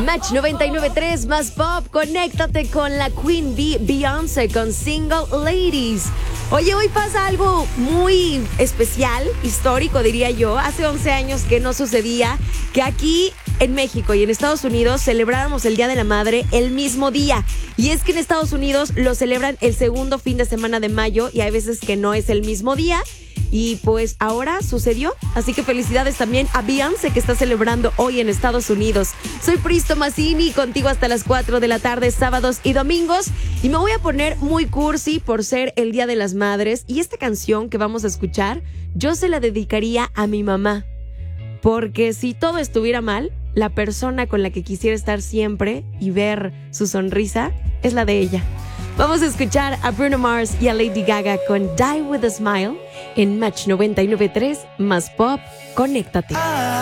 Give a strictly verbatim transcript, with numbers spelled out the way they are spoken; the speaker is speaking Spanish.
Match noventa y nueve punto tres más pop. Conéctate con la Queen Bee, Beyoncé con Single Ladies. Oye, hoy pasa algo muy especial, histórico diría yo. Hace once años que no sucedía que aquí en México y en Estados Unidos celebráramos el Día de la Madre el mismo día. Y es que en Estados Unidos lo celebran el segundo fin de semana de mayo y hay veces que no es el mismo día. Y pues ahora sucedió, así que felicidades también a Beyoncé que está celebrando hoy en Estados Unidos. Soy Pristo Mazzini, contigo hasta las cuatro de la tarde, sábados y domingos. Y me voy a poner muy cursi por ser el Día de las Madres. Y esta canción que vamos a escuchar, yo se la dedicaría a mi mamá. Porque si todo estuviera mal, la persona con la que quisiera estar siempre y ver su sonrisa es la de ella. Vamos a escuchar a Bruno Mars y a Lady Gaga con Die With A Smile en Match noventa y nueve punto tres más pop. Conéctate.